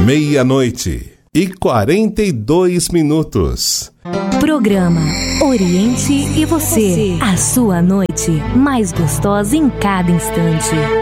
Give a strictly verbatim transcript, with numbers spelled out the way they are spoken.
Meia-noite e quarenta e dois minutos. Programa Oriente e Você. A sua noite mais gostosa em cada instante.